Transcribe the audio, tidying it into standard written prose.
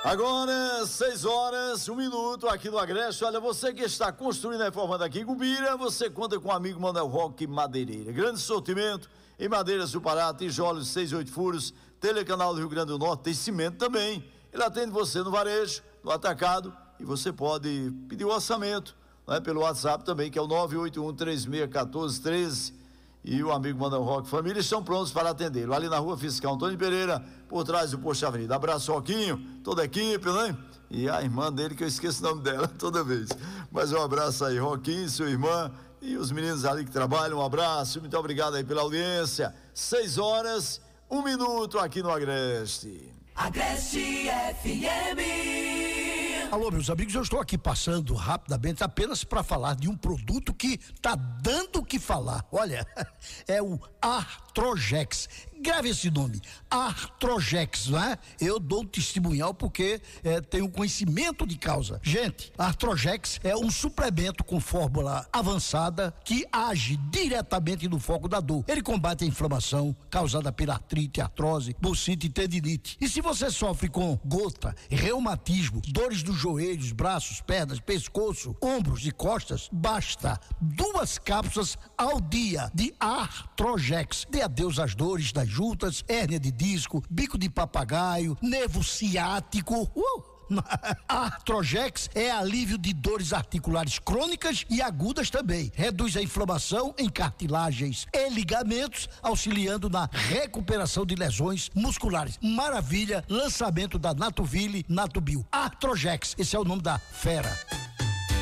Agora, 6 horas, 1 minuto aqui no Agreste. Olha, você que está construindo e reformando aqui em Gumbira, você conta com o amigo Manuel Roque Madeireira. Grande sortimento em madeiras do Pará, tijolos 6 e 8 furos, telecanal do Rio Grande do Norte, tem cimento também. Ele atende você no varejo, no atacado, e você pode pedir o orçamento, né, pelo WhatsApp também, que é o 981361413. E o amigo Manuel Roque Família estão prontos para atendê-lo. Ali na Rua Fiscal Antônio Pereira, por trás do Posto Avenida. Abraço, Roquinho, toda a equipe, né? E a irmã dele, que eu esqueço o nome dela toda vez. Mas um abraço aí, Roquinho, sua irmã e os meninos ali que trabalham. Um abraço, muito obrigado aí pela audiência. 6 horas, 1 minuto aqui no Agreste. Agreste FM. Alô, meus amigos, eu estou aqui passando rapidamente apenas para falar de um produto que tá dando o que falar. Olha, é o Artrojex. Grave esse nome, Artrojex, não é? Eu dou um testemunhal porque tenho conhecimento de causa. Gente, Artrojex é um suplemento com fórmula avançada que age diretamente no foco da dor. Ele combate a inflamação causada pela artrite, artrose, bursite e tendinite. E se você sofre com gota, reumatismo, dores dos joelhos, braços, pernas, pescoço, ombros e costas, basta 2 cápsulas ao dia de Artrojex. Dê adeus às dores das juntas, hérnia de disco, bico de papagaio, nervo ciático. Artrojex é alívio de dores articulares crônicas e agudas também. Reduz a inflamação em cartilagens e ligamentos, auxiliando na recuperação de lesões musculares. Maravilha, lançamento da Natoville Natubio. Artrojex, esse é o nome da fera.